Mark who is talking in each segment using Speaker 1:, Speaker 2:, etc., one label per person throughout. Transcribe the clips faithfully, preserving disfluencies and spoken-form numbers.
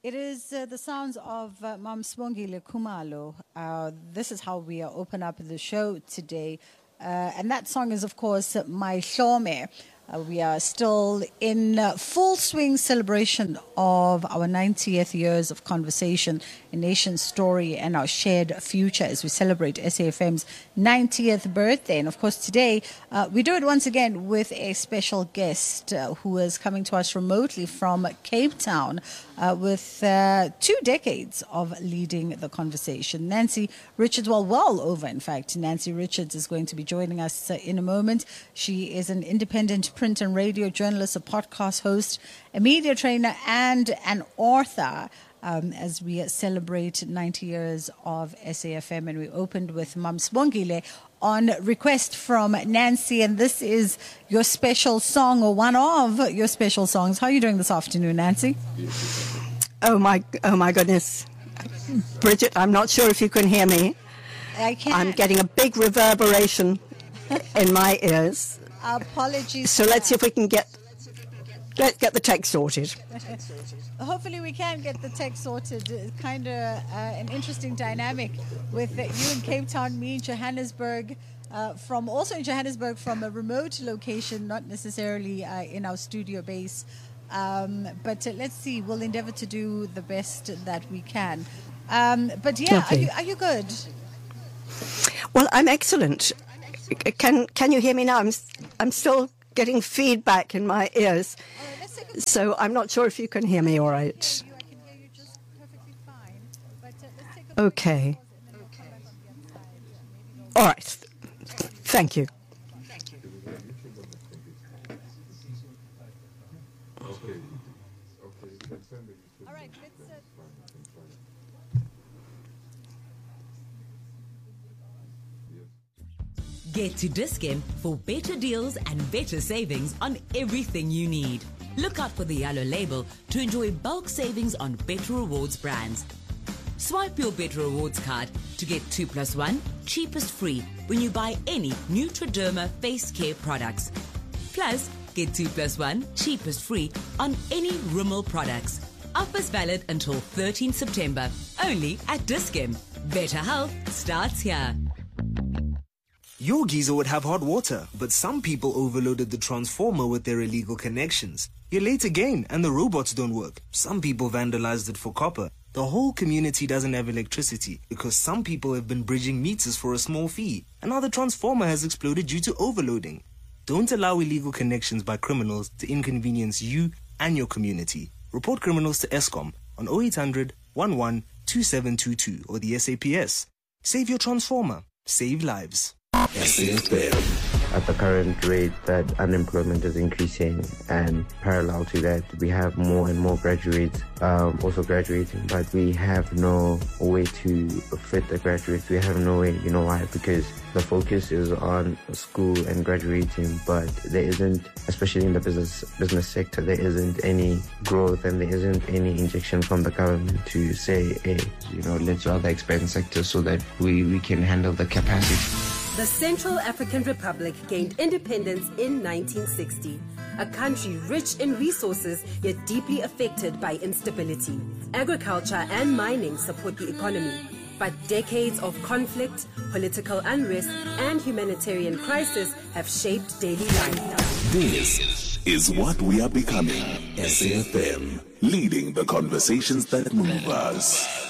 Speaker 1: It is uh, the sounds of uh, Mam Sibongile Khumalo. Uh, this is how we uh, open up the show today. Uh, and that song is, of course, My Hlome. Uh, we are still in uh, full swing celebration of our ninetieth years of conversation, a nation's story, and our shared future as we celebrate S A F M's ninetieth birthday. And of course, today uh, we do it once again with a special guest uh, who is coming to us remotely from Cape Town uh, with uh, two decades of leading the conversation. Nancy Richards, well, well over, in fact. Nancy Richards is going to be joining us uh, in a moment. She is an independent print and radio journalist, a podcast host, a media trainer, and an author. Um, as we celebrate ninety years of S A F M, and we opened with Mam Sibongile on request from Nancy, and this is your special song, or one of your special songs. How are you doing this afternoon, Nancy?
Speaker 2: Oh my, oh my goodness, Bridget! I'm not sure if you can hear me.
Speaker 1: I can.
Speaker 2: I'm getting a big reverberation in my ears.
Speaker 1: Apologies.
Speaker 2: So let's see if we can get get get the tech sorted.
Speaker 1: Hopefully we can get the tech sorted. Kind of uh, an interesting dynamic with uh, you in Cape Town, me in Johannesburg, uh, from also in Johannesburg from a remote location, not necessarily uh, in our studio base. Um, but uh, let's see, we'll endeavor to do the best that we can. Um, but yeah, are you, are you good?
Speaker 2: Well, I'm excellent. Can can you hear me now? I'm I'm still getting feedback in my ears, so I'm not sure if you can hear me all right. Okay. All right. Thank you.
Speaker 3: Get to Dis-Chem for better deals and better savings on everything you need. Look out for the yellow label to enjoy bulk savings on Better Rewards brands. Swipe your Better Rewards card to get two plus one cheapest free when you buy any Nutriderma face care products. Plus, get two plus one cheapest free on any Rimmel products. Offers valid until thirteenth September, only at Dis-Chem. Better health starts here.
Speaker 4: Your geyser would have hot water, but some people overloaded the transformer with their illegal connections. You're late again, and the robots don't work. Some people vandalized it for copper. The whole community doesn't have electricity because some people have been bridging meters for a small fee, and now the transformer has exploded due to overloading. Don't allow illegal connections by criminals to inconvenience you and your community. Report criminals to Eskom on oh eight hundred, eleven, twenty-seven twenty-two or the S A P S. Save your transformer. Save lives.
Speaker 5: At the current rate that unemployment is increasing, and parallel to that, we have more and more graduates um, also graduating, but we have no way to fit the graduates. We have no way, you know why? Because the focus is on school and graduating, but there isn't, especially in the business business sector, there isn't any growth and there isn't any injection from the government to say, hey, you know, let's rather expand sectors so that we, we can handle the capacity.
Speaker 6: The Central African Republic gained independence in nineteen sixty, a country rich in resources yet deeply affected by instability. Agriculture and mining support the economy, but decades of conflict, political unrest, and humanitarian crisis have shaped daily life.
Speaker 7: This is what we are becoming. S A F M, leading the conversations that move us.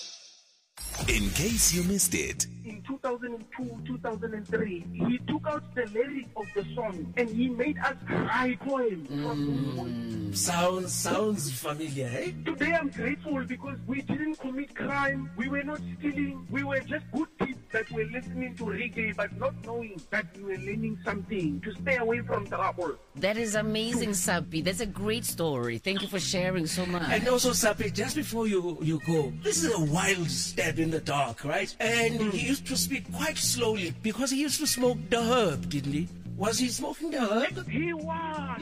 Speaker 7: In case you missed it,
Speaker 8: in two thousand two, two thousand three, he took out the lyric of the song and he made us cry for him.
Speaker 9: Mm, sounds sounds familiar, eh?
Speaker 8: Today I'm grateful because we didn't commit crime, we were not stealing, we were just good kids that were listening to reggae but not knowing that we were learning something to stay away from trouble.
Speaker 10: That is amazing, Sapi. That's a great story. Thank you for sharing so much.
Speaker 9: And also, Sapi, just before you, you go, this is a wild stab in the dark, right? And mm. he used to speak quite slowly because he used to smoke the herb, didn't he? Was he smoking the herb?
Speaker 8: He was.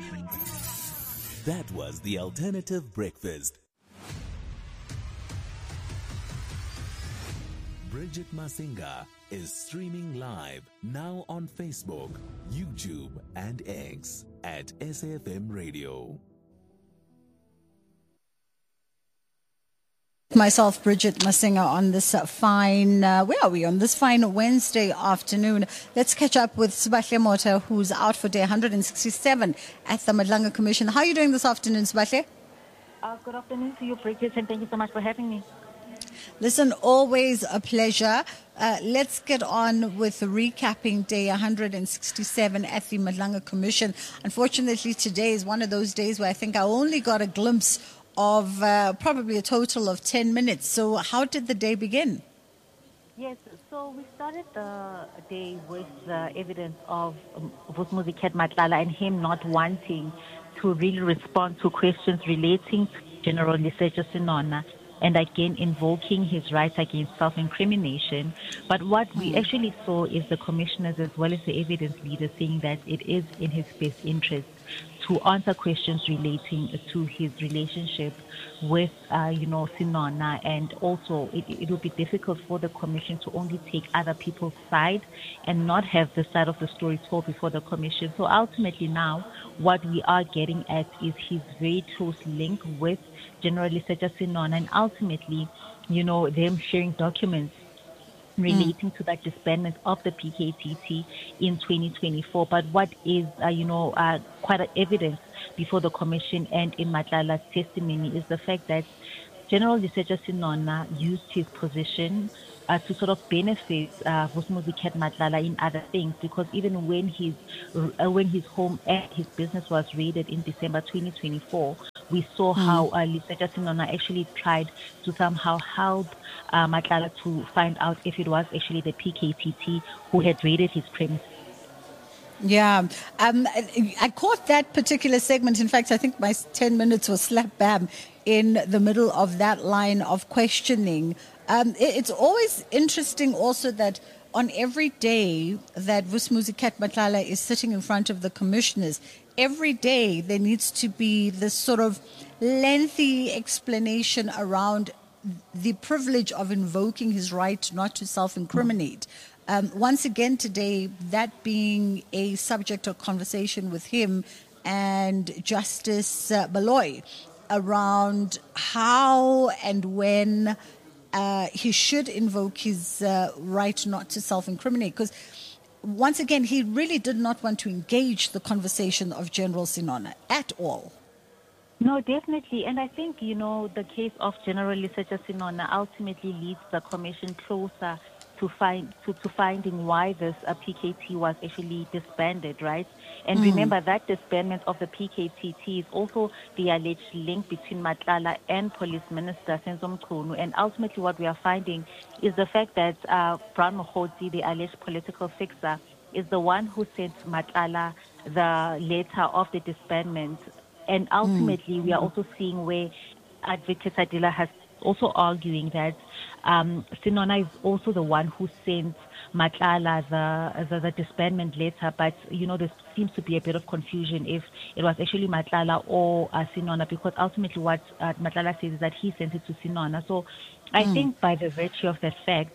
Speaker 7: That was the Alternative Breakfast. Bridget Masinga is streaming live now on Facebook, YouTube, and X at S A F M Radio.
Speaker 1: myself, Bridget Masinga, on this uh, fine, uh, where are we, on this fine Wednesday afternoon. Let's catch up with Sibahle Mota, who's out for day one hundred sixty-seven at the Madlanga Commission. How are you doing this afternoon, Sibahle?
Speaker 11: Uh, good afternoon to you, Bridget, and thank you so much for having me.
Speaker 1: Listen, always a pleasure. Uh, let's get on with recapping day one hundred sixty-seven at the Madlanga Commission. Unfortunately, today is one of those days where I think I only got a glimpse of uh, probably a total of ten minutes. So how did the day begin?
Speaker 11: Yes, so we started the day with uh, evidence of um, Vus'Umuzi Matlala and him not wanting to really respond to questions relating to General Lesetja Senona, and again invoking his rights against self-incrimination. But what we actually saw is the commissioners as well as the evidence leaders saying that it is in his best interest to answer questions relating to his relationship with, uh, you know, Senona, and also it, it will be difficult for the commission to only take other people's side and not have the side of the story told before the commission. So ultimately now, what we are getting at is his very close link with General Lesetja Senona, and ultimately, you know, them sharing documents relating mm. to that disbandment of the P K T T in twenty twenty-four. But what is, uh, you know, uh, quite a evidence before the commission and in Matlala's testimony is the fact that General Lesetja Senona used his position uh, to sort of benefit uh, Vus'Umuzi Matlala in other things, because even when his uh, when his home and his business was raided in December twenty twenty-four, we saw mm. how uh, Lesetja Senona actually tried to somehow help uh, Matlala to find out if it was actually the P K T T who had raided his premises.
Speaker 1: Yeah, um, I, I caught that particular segment. In fact, I think my ten minutes was slap bam in the middle of that line of questioning. Um, it, it's always interesting also that on every day that Vus'Umuzi Matlala is sitting in front of the commissioners, every day there needs to be this sort of lengthy explanation around the privilege of invoking his right not to self-incriminate. Um, once again today, that being a subject of conversation with him and Justice uh, Baloyi around how and when uh, he should invoke his uh, right not to self-incriminate. Because once again, he really did not want to engage the conversation of General Senona at all.
Speaker 11: No, definitely. And I think, you know, the case of General Lesetja Senona ultimately leads the commission closer to find to, to finding why this uh, P K T was actually disbanded, right? And mm. remember that disbandment of the P K T T is also the alleged link between Matlala and Police Minister Senzo Mchunu. And ultimately what we are finding is the fact that uh, Brown Mokgotsi, the alleged political fixer, is the one who sent Matlala the letter of the disbandment. And ultimately mm. we are also seeing where Advocate Adila has also arguing that um, Senona is also the one who sent Matlala the, the the disbandment letter, but you know there seems to be a bit of confusion if it was actually Matlala or uh, Senona, because ultimately what uh, Matlala says is that he sent it to Senona. So I mm. think by the virtue of that fact,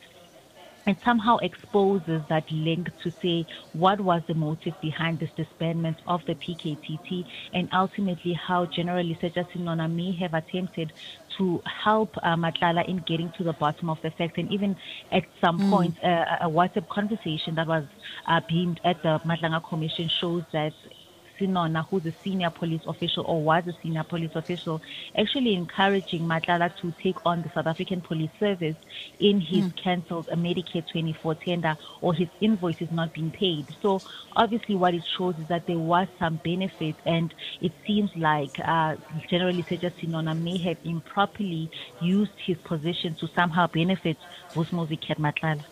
Speaker 11: it somehow exposes that link to say what was the motive behind this disbandment of the P K T T, and ultimately how General Lesetja Senona may have attempted to help uh, Matlala in getting to the bottom of the facts. And even at some mm. point, uh, a WhatsApp conversation that was uh, beamed at the Madlanga Commission shows that Senona, who's a senior police official or was a senior police official, actually encouraging Matlala to take on the South African Police Service in his mm. cancelled Medicare twenty-four tender, or his invoice is not being paid. So obviously what it shows is that there was some benefit, and it seems like uh, General Lesetja Senona may have improperly used his position to somehow benefit Vus'Umuzi Matlala.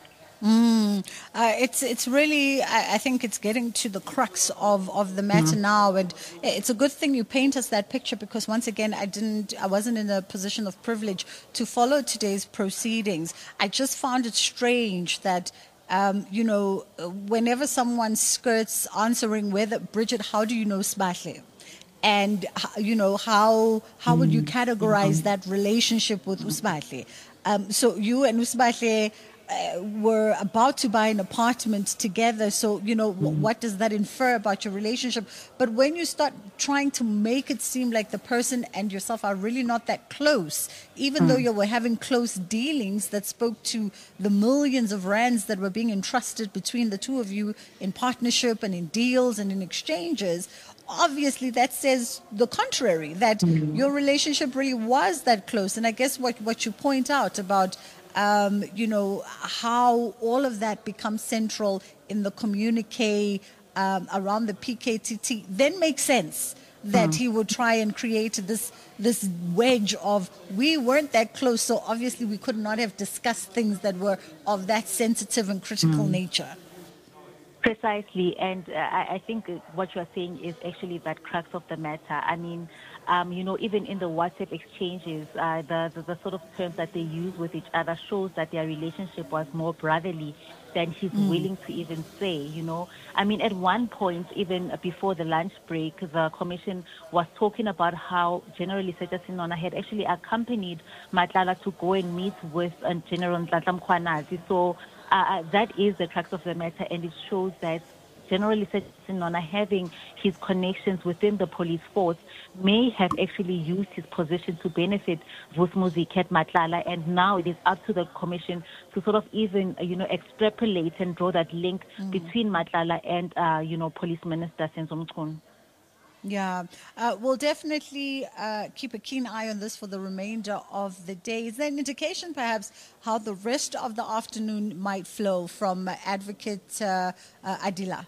Speaker 1: Mm, uh, it's it's really, I, I think it's getting to the crux of, of the matter mm. now, and it's a good thing you paint us that picture, because once again I didn't I wasn't in a position of privilege to follow today's proceedings. I just found it strange that um, you know, whenever someone skirts answering whether, Bridget, how do you know Sibahle? And you know, how how mm. would you categorize mm. that relationship with Sibahle? Um, so you and Sibahle uh, were about to buy an apartment together. So, you know, w- what does that infer about your relationship? But when you start trying to make it seem like the person and yourself are really not that close, even mm. though you were having close dealings that spoke to the millions of rands that were being entrusted between the two of you in partnership and in deals and in exchanges, obviously that says the contrary, that mm-hmm. your relationship really was that close. And I guess what, what you point out about, um, you know, how all of that becomes central in the communique um, around the P K T T then makes sense that mm-hmm. he would try and create this this wedge of we weren't that close, so obviously we could not have discussed things that were of that sensitive and critical mm-hmm. nature.
Speaker 11: Precisely, and uh, I, I think what you are saying is actually that crux of the matter. I mean, um, you know, even in the WhatsApp exchanges, uh, the, the the sort of terms that they use with each other shows that their relationship was more brotherly than he's mm. willing to even say, you know. I mean, at one point, even before the lunch break, the commission was talking about how General Lesetja Sinona had actually accompanied Matlala to go and meet with uh, General Nhlanhla Mkhwanazi. So uh, that is the crux of the matter, and it shows that General Lesetja Sinona, having his connections within the police force, may have actually used his position to benefit Vusmuzi Ket Matlala, and now it is up to the commission to sort of even, you know, extrapolate and draw that link mm. between Matlala and, uh, you know, Police Minister Senzo Mchunu.
Speaker 1: Yeah, uh, we'll definitely uh, keep a keen eye on this for the remainder of the day. Is there an indication, perhaps, how the rest of the afternoon might flow from uh, Advocate uh, uh, Adila?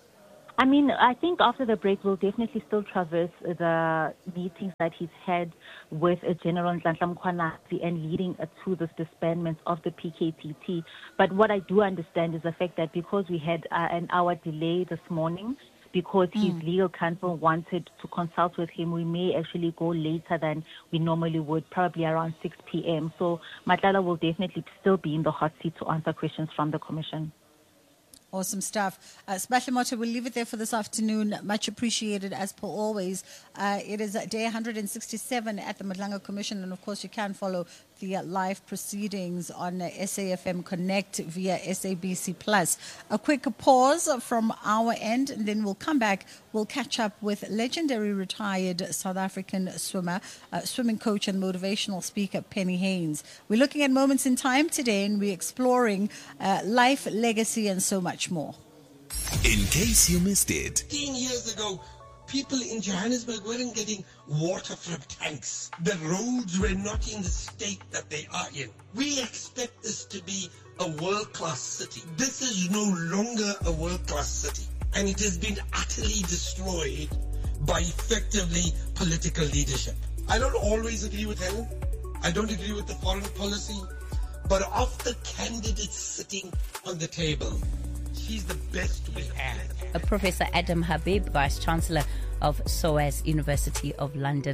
Speaker 11: I mean, I think after the break, we'll definitely still traverse the meetings that he's had with uh, General Nhlanhla Mkhwanazi and leading uh, to this disbandment of the P K T T. But what I do understand is the fact that because we had uh, an hour delay this morning, because his mm. legal counsel wanted to consult with him, we may actually go later than we normally would, probably around six p.m. So Matlala will definitely still be in the hot seat to answer questions from the commission.
Speaker 1: Awesome stuff. Uh, Sibhahle Motha, we'll leave it there for this afternoon. Much appreciated, as per always. Uh, it is day one hundred sixty-seven at the Madlanga Commission, and of course you can follow the uh, live proceedings on uh, S A F M Connect via S A B C Plus. A quick pause from our end, and then we'll come back. We'll catch up with legendary retired South African swimmer, uh, swimming coach and motivational speaker Penny Haynes. We're looking at moments in time today, and we're exploring uh, life, legacy, and so much more.
Speaker 7: In case you missed it.
Speaker 12: fifteen years ago, people in Johannesburg weren't getting water from tanks. The roads were not in the state that they are in. We expect this to be a world-class city. This is no longer a world-class city. And it has been utterly destroyed by effectively political leadership. I don't always agree with Helen. I don't agree with the foreign policy. But of the candidates sitting on the table, she's the best we have.
Speaker 10: Professor Adam Habib, Vice-Chancellor of SOAS University of London.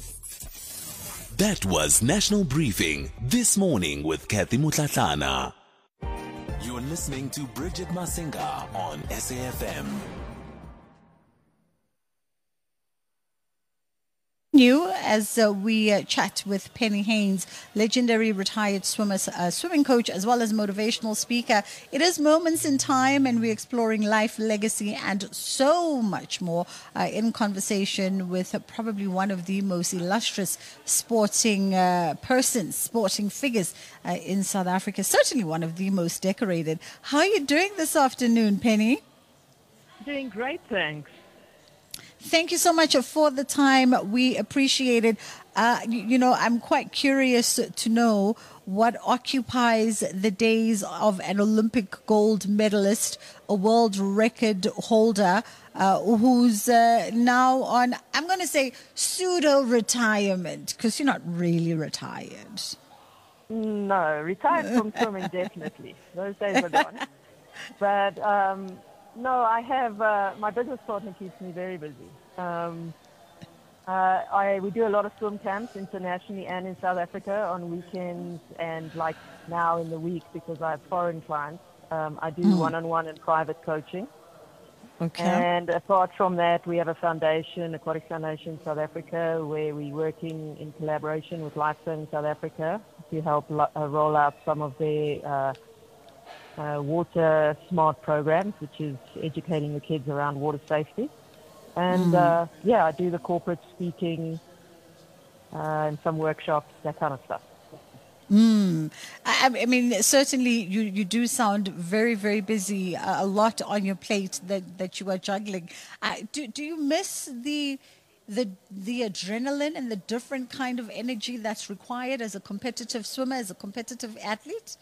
Speaker 7: That was National Briefing This Morning with Kathy Mutlatlana. You're listening to Bridget Masinga on S A F M.
Speaker 1: New as uh, we uh, chat with Penny Haynes, legendary retired swimmer, uh, swimming coach, as well as motivational speaker. It is Moments in Time, and we're exploring life, legacy, and so much more uh, in conversation with uh, probably one of the most illustrious sporting uh, persons, sporting figures uh, in South Africa. Certainly one of the most decorated. How are you doing this afternoon, Penny?
Speaker 13: Doing great, thanks.
Speaker 1: Thank you so much for the time. We appreciate it. Uh, you, you know, I'm quite curious to know what occupies the days of an Olympic gold medalist, a world record holder, uh, who's uh, now on, I'm going to say, pseudo-retirement, because you're not really retired.
Speaker 13: No, retired from swimming, definitely. Those days are gone. But... Um, No, I have, uh, my business partner keeps me very busy. Um, uh, I, we do a lot of swim camps internationally and in South Africa on weekends and like now in the week because I have foreign clients. Um, I do mm. one-on-one and private coaching.
Speaker 1: Okay.
Speaker 13: And apart from that, we have a foundation, Aquatic Foundation South Africa, where we're working in collaboration with Lifesaving South Africa to help lo- uh, roll out some of their uh, uh, water smart programs, which is educating the kids around water safety. And,
Speaker 1: Mm.
Speaker 13: uh, yeah, I do the corporate speaking uh, and some workshops, that kind of stuff.
Speaker 1: Mm. I, I mean, certainly you, you do sound very, very busy, uh, a lot on your plate that, that you are juggling. Uh, do, do you miss the, the, the adrenaline and the different kind of energy that's required as a competitive swimmer, as a competitive athlete?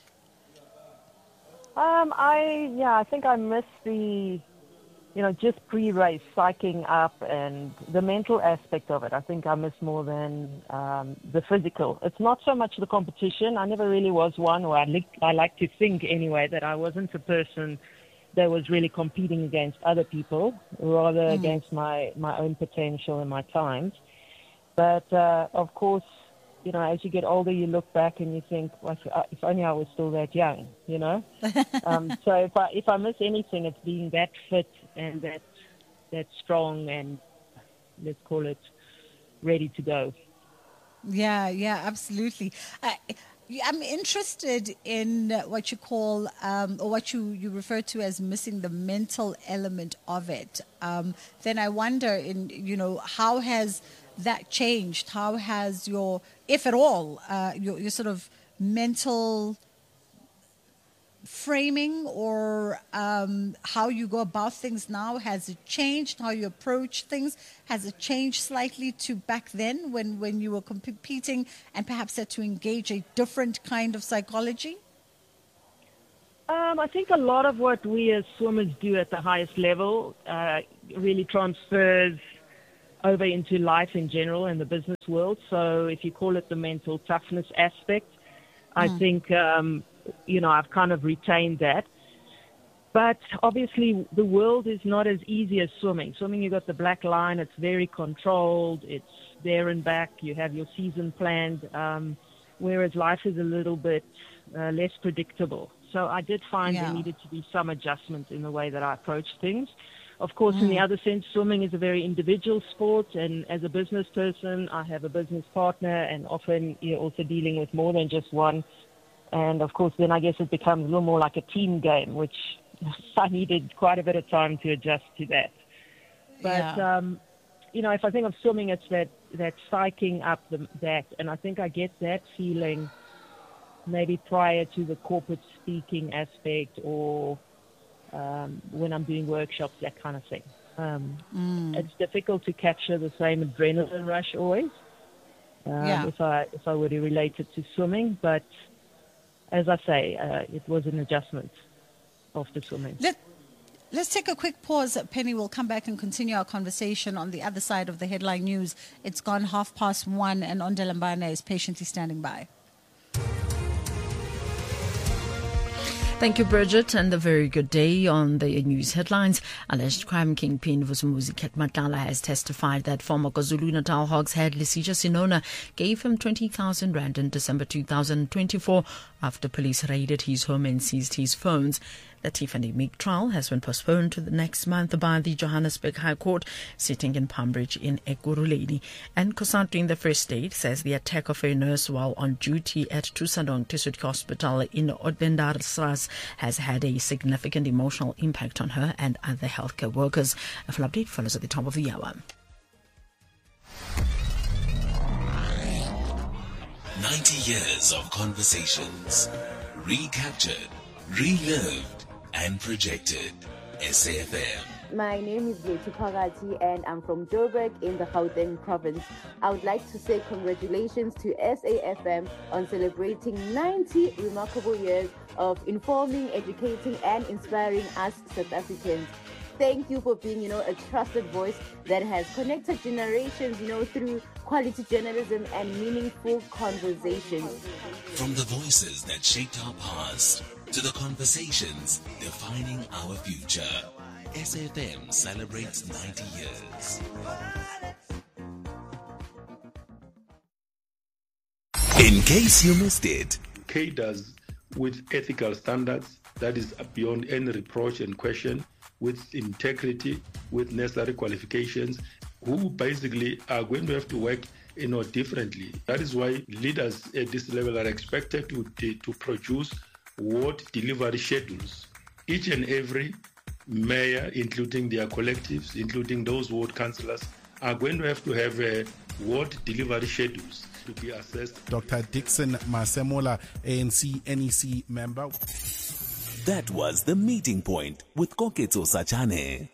Speaker 13: Um, I, yeah, I think I miss the, you know, just pre-race, psyching up and the mental aspect of it. I think I miss more than um, the physical. It's not so much the competition. I never really was one, or I like, I like to think anyway, that I wasn't a person that was really competing against other people, rather
Speaker 1: Mm.
Speaker 13: against my, my own potential and my times. But, uh, of course, you know, as you get older, you look back and you think, well, if only I was still that young, you know? um, so if I if I miss anything, it's being that fit and that that strong and, let's call it, ready to go.
Speaker 1: Yeah, yeah, absolutely. I, I'm interested in what you call, um, or what you, you refer to as missing the mental element of it. Um, then I wonder, in you know, how has that changed? How has your, if at all, uh, your, your sort of mental framing or um, how you go about things now, has it changed? How you approach things, has it changed slightly to back then when, when you were competing and perhaps had to engage a different kind of psychology?
Speaker 13: Um, I think a lot of what we as swimmers do at the highest level uh, really transfers over into life in general and the business world. So if you call it the mental toughness aspect, I
Speaker 1: Mm.
Speaker 13: think, um, you know, I've kind of retained that. But obviously the world is not as easy as swimming. Swimming, you've got the black line. It's very controlled. It's there and back. You have your season planned, um, whereas life is a little bit uh, less predictable. So I did find
Speaker 1: Yeah.
Speaker 13: there needed to be some adjustment in the way that I approach things. Of course, in the
Speaker 1: Mm.
Speaker 13: other sense, swimming is a very individual sport, and as a business person, I have a business partner, and often you're also dealing with more than just one. And of course, then I guess it becomes a little more like a team game, which I needed quite a bit of time to adjust to that. But,
Speaker 1: Yeah.
Speaker 13: um, you know, if I think of swimming, it's that, that psyching up the, that, and I think I get that feeling maybe prior to the corporate speaking aspect or um, when I'm doing workshops, that kind of thing. Um,
Speaker 1: Mm.
Speaker 13: It's difficult to capture the same adrenaline rush always, um,
Speaker 1: Yeah.
Speaker 13: if I if I were to relate it to swimming. But as I say, uh, it was an adjustment after swimming.
Speaker 1: Let, let's take a quick pause. Penny will come back and continue our conversation on the other side of the headline news. It's gone half past one, and Ondela Mbane is patiently standing by.
Speaker 14: Thank you, Bridget, and a very good day. On the news headlines, alleged crime kingpin Vusumuzi Ketmatala has testified that former KwaZulu-Natal Hogs head Lisija Sinona gave him twenty thousand rand in December two thousand twenty-four after police raided his home and seized his phones. The Tiffany Meek trial has been postponed to the next month by the Johannesburg High Court, sitting in Palmbridge in Ekurhuleni. And COSATU in the Free State says the attack of a nurse while on duty at Tusadong Tisut Hospital in Odendarsras has had a significant emotional impact on her and other healthcare workers. A full update follows at the top of the hour.
Speaker 7: ninety years of conversations, recaptured, relived, and projected. S A F M.
Speaker 15: My name is Yetu Pagati and I'm from Joburg in the Gauteng province. I would like to say congratulations to S A F M on celebrating ninety remarkable years of informing, educating and inspiring us South Africans. Thank you for being, you know, a trusted voice that has connected generations, you know, through quality journalism and meaningful conversations.
Speaker 7: From the voices that shaped our past to the conversations defining our future, S A F M celebrates ninety years. In case you missed it,
Speaker 16: cadres with ethical standards that is beyond any reproach and question, with integrity, with necessary qualifications, who basically are going to have to work, you know, differently. That is why leaders at this level are expected to to produce ward delivery schedules. Each and every mayor, including their collectives, including those ward councillors, are going to have to have uh, ward delivery schedules to be assessed.
Speaker 17: Doctor Dixon Masemola, A N C N E C member.
Speaker 7: That was The Meeting Point with Koketso Sachane.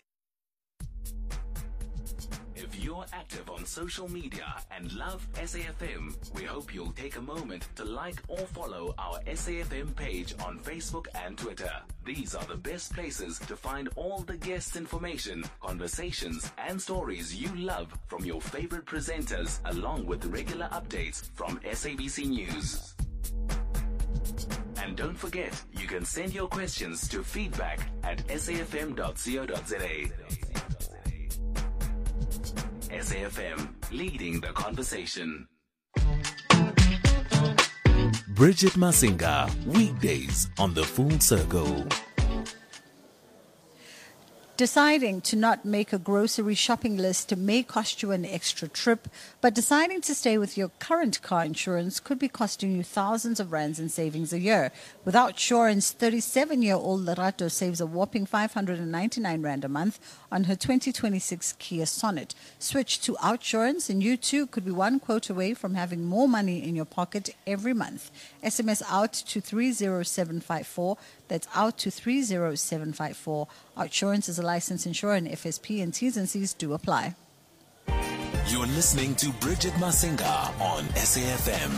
Speaker 7: If you're active on social media and love S A F M, we hope you'll take a moment to like or follow our S A F M page on Facebook and Twitter. These are the best places to find all the guests' information, conversations, and stories you love from your favorite presenters, along with regular updates from S A B C News. And don't forget, you can send your questions to feedback at s a f m dot co dot z a. S A F M, leading the conversation. Bridget Masinga, weekdays on The Full Circle.
Speaker 1: Deciding to not make a grocery shopping list may cost you an extra trip, but deciding to stay with your current car insurance could be costing you thousands of rands in savings a year. With Outsurance, thirty-seven-year-old Lerato saves a whopping five hundred ninety-nine rand a month on her twenty twenty-six Kia Sonet. Switch to Outsurance and you too could be one quote away from having more money in your pocket every month. S M S out to three zero seven five four. That's out to three zero seven five four. Outsurance is a licensed insurer and F S P and T's and C's do apply.
Speaker 7: You're listening to Bridget Masinga on S A F M.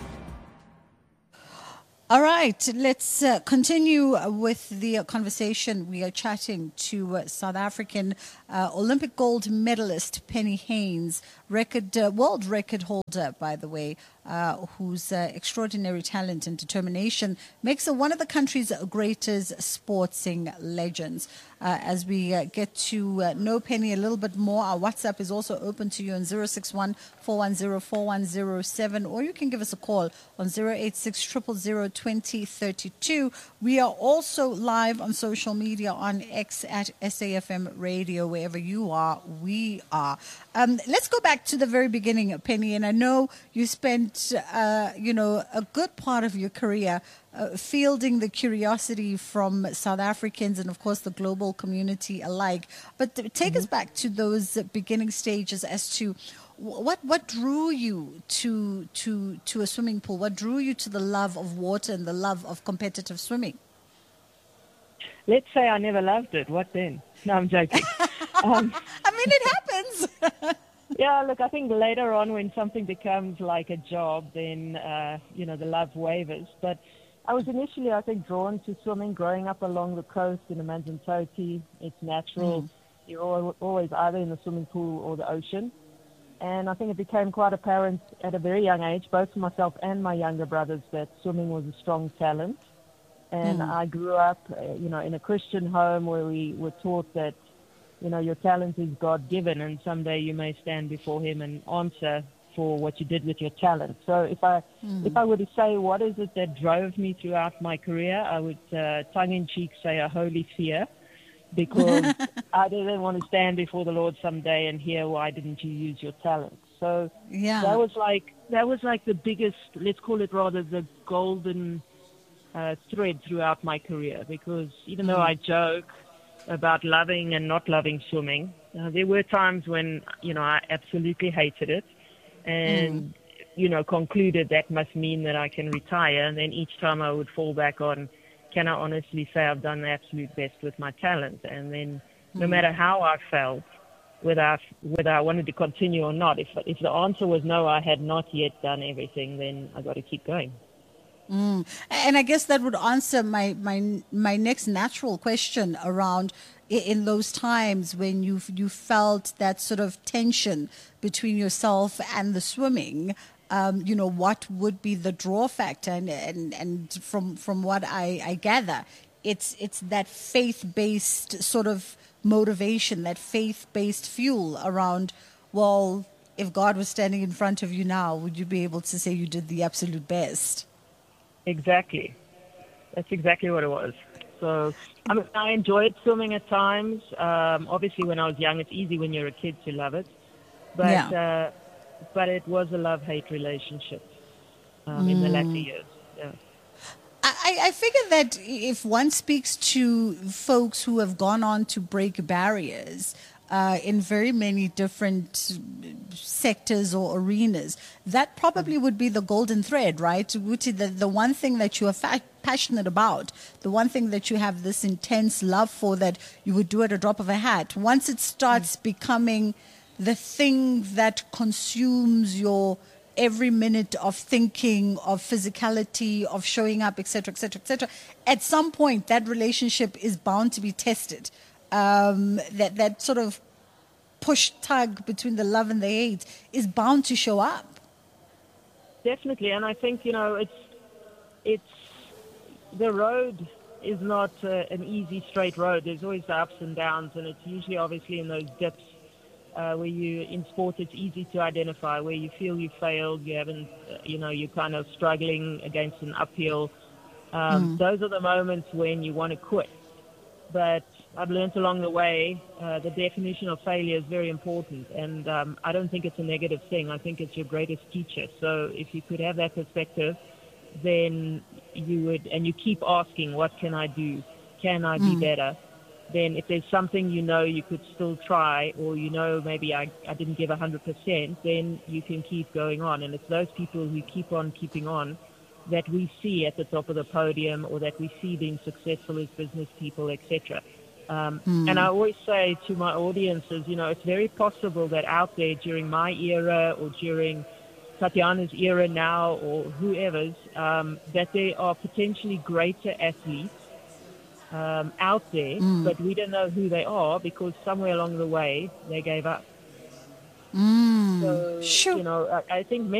Speaker 1: All right, let's uh, continue with the uh, conversation. We are chatting to uh, South African uh, Olympic gold medalist Penny Haynes, record uh, world record holder, by the way, uh, whose uh, extraordinary talent and determination makes her one of the country's greatest sporting legends. Uh, as we uh, get to uh, know Penny a little bit more, our WhatsApp is also open to you on zero six one, four one zero, four one zero seven, or you can give us a call on zero eight six, zero zero zero, twenty thirty-two. We are also live on social media on X at S A F M Radio. Wherever you are, we are. Um, let's go back to the very beginning, Penny, and I know you spent, uh, you know, a good part of your career Uh, fielding the curiosity from South Africans and, of course, the global community alike. But th- take mm-hmm. us back to those uh, beginning stages as to w- what what drew you to to to a swimming pool. What drew you to the love of water and the love of competitive swimming?
Speaker 13: Let's say I never loved it. What then? No, I'm joking. um,
Speaker 1: I mean, it happens.
Speaker 13: Yeah, look, I think later on when something becomes like a job, then, uh, you know, the love wavers. But I was initially, I think, drawn to swimming growing up along the coast in Amanzimtoti. It's natural. Mm. You're always either in the swimming pool or the ocean. And I think it became quite apparent at a very young age, both for myself and my younger brothers, that swimming was a strong talent. And mm. I grew up, uh, you know, in a Christian home where we were taught that, you know, your talent is God-given and someday you may stand before him and answer for what you did with your talent. So if I mm. if I were to say what is it that drove me throughout my career, I would uh, tongue-in-cheek say a holy fear, because I didn't want to stand before the Lord someday and hear, why didn't you use your talent? So
Speaker 1: yeah.
Speaker 13: that was like that was like the biggest, let's call it rather the golden uh, thread throughout my career, because even mm. though I joke about loving and not loving swimming, uh, there were times when, you know, I absolutely hated it. And, mm. you know, concluded that must mean that I can retire. And then each time I would fall back on, can I honestly say I've done the absolute best with my talent? And then mm. no matter how I felt, whether I, whether I wanted to continue or not, if if the answer was no, I had not yet done everything, then I got to keep going.
Speaker 1: Mm. And I guess that would answer my, my my next natural question around in those times when you you felt that sort of tension between yourself and the swimming. Um, you know, what would be the draw factor? And and, and from from what I, I gather, it's it's that faith-based sort of motivation, that faith-based fuel around, well, if God was standing in front of you now, would you be able to say you did the absolute best?
Speaker 13: Exactly. That's exactly what it was. So I mean, I enjoyed swimming at times. Um, obviously, when I was young, it's easy when you're a kid to love it. But yeah. uh, but it was a love-hate relationship um, mm. in the latter years. Yeah.
Speaker 1: I, I figure that if one speaks to folks who have gone on to break barriers uh, in very many different sectors or arenas, that probably would be the golden thread, right? Wuti, the, the one thing that you are fa- passionate about, the one thing that you have this intense love for, that you would do at a drop of a hat. Once it starts mm. becoming the thing that consumes your every minute of thinking, of physicality, of showing up, et cetera, et cetera, et cetera, at some point that relationship is bound to be tested. Um, that, that sort of push tug between the love and the hate is bound to show up.
Speaker 13: Definitely, and I think, you know, it's it's the road is not uh, an easy straight road. There's always the ups and downs, and it's usually obviously in those dips uh, where you, in sport, it's easy to identify where you feel you failed, you haven't, uh, you know, you're kind of struggling against an uphill. Um, mm. Those are the moments when you want to quit. But I've learned along the way uh, the definition of failure is very important, and um, I don't think it's a negative thing. I think it's your greatest teacher. So if you could have that perspective, then you would, and you keep asking, what can I do? Can I be mm. better? Then if there's something you know you could still try, or you know maybe I, I didn't give one hundred percent, then you can keep going on. And it's those people who keep on keeping on that we see at the top of the podium, or that we see being successful as business people, et cetera. Um, mm. And I always say to my audiences, you know, it's very possible that out there during my era or during Tatiana's era now or whoever's, um, that there are potentially greater athletes um, out there, mm. but we don't know who they are because somewhere along the way they gave up.
Speaker 1: Mm.
Speaker 13: So,
Speaker 1: sure.
Speaker 13: you know, I, I think many